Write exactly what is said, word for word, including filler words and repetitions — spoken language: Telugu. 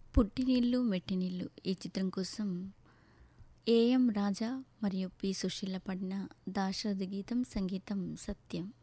పుట్టినీళ్ళు మెట్టినీళ్ళు ఈ చిత్రం కోసం ఏఎం రాజా మరియు పి సుశీల పాడిన దాశరథి గీతం, సంగీతం సత్యం.